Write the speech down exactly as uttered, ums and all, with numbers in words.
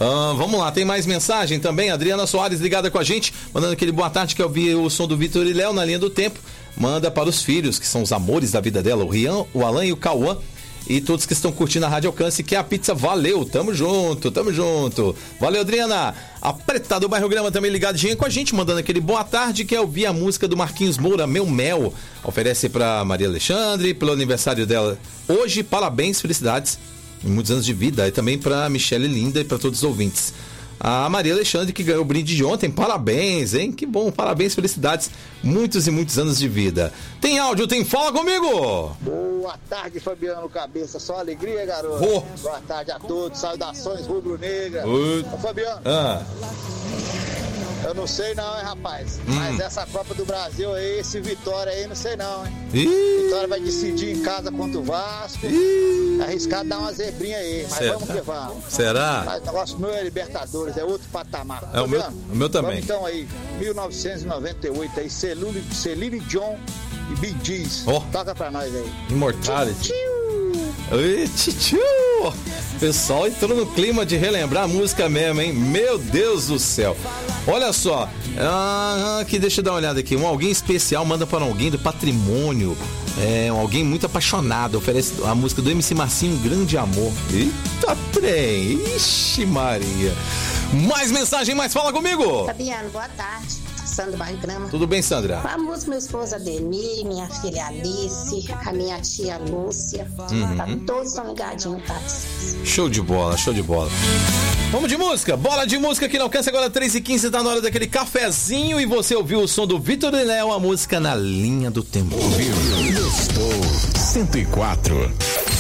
Uh, vamos lá, tem mais mensagem também. Adriana Soares ligada com a gente, mandando aquele boa tarde que eu vi o som do Vitor e Léo na linha do tempo. Manda para os filhos, que são os amores da vida dela, o Rian, o Alan e o Cauã. E todos que estão curtindo a Rádio Alcance, que é a pizza. Valeu, tamo junto, tamo junto. Valeu, Adriana. A Preta do Bairro Grama também ligadinha com a gente, mandando aquele boa tarde, que é ouvir a música do Marquinhos Moura, Meu Mel. Oferece pra Maria Alexandre, pelo aniversário dela hoje. Parabéns, felicidades, e muitos anos de vida. E também pra Michele Linda e pra todos os ouvintes. A Maria Alexandre, que ganhou o brinde de ontem, parabéns, hein? Que bom, parabéns, felicidades, muitos e muitos anos de vida. Tem áudio, tem Fala Comigo! Boa tarde, Fabiano Cabeça, só alegria, garoto. Oh. Boa tarde a todos, saudações rubro-negra. Oh. Ô, Fabiano, ah. eu não sei não, hein, rapaz, hum. mas essa Copa do Brasil aí, esse Vitória aí, não sei não, hein. Ih. Vitória vai decidir em casa contra o Vasco. Ih. Arriscado dar uma zebrinha aí, mas Será? vamos que vamos. Será? Mas o negócio meu é Libertadores, é outro patamar. É o meu, o meu também. Vamos então aí, mil novecentos e noventa e oito aí, Celine, Celine Dion e Bee Gees. Oh. Toca pra nós aí. Immortality. Oi, tchiu. Pessoal entrou no clima de relembrar a música mesmo, hein? Meu Deus do céu. Olha só, ah, aqui, deixa eu dar uma olhada aqui. Um alguém especial manda para alguém do patrimônio. É, um alguém muito apaixonado. Oferece a música do M C Marcinho, Grande Amor. Eita trem, ixi Maria. Mais mensagem, mais Fala Comigo. Fabiano, boa tarde. Sandra Bairro Grama. Tudo bem, Sandra? A música, meu esposo Ademir, minha filha Alice, a minha tia Lúcia. Uhum. Tá, todos estão ligadinhos, tá? Show de bola, show de bola. Vamos de música, bola de música que não alcança agora três e quinze, tá na hora daquele cafezinho e você ouviu o som do Vitor e Léo, a música Na Linha do Tempo. Ouviu, gostou, cento e quatro.